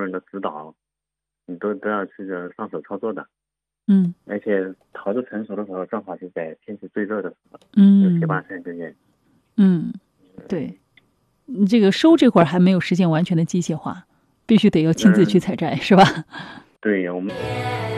人的指导，你都要去上手操作的。而且桃子成熟的时候，正好是在天气最热的时候，有7、8成之间。 对，这个收这块还没有实现完全的机械化，必须得要亲自去采摘，是吧？ 对，我们。